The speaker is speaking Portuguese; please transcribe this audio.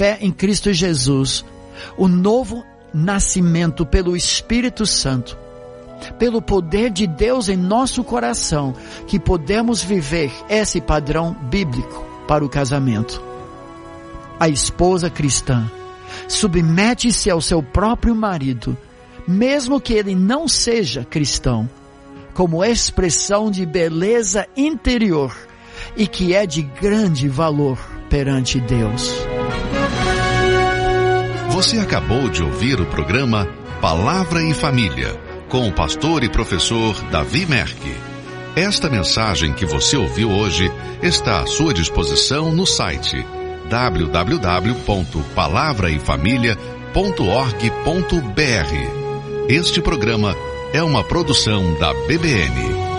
fé em Cristo Jesus, o novo nascimento pelo Espírito Santo, pelo poder de Deus em nosso coração, que podemos viver esse padrão bíblico para o casamento. A esposa cristã submete-se ao seu próprio marido, mesmo que ele não seja cristão, como expressão de beleza interior e que é de grande valor perante Deus. Você acabou de ouvir o programa Palavra e Família, com o pastor e professor Davi Merck. Esta mensagem que você ouviu hoje está à sua disposição no site www.palavraefamilia.org.br. Este programa é uma produção da BBN.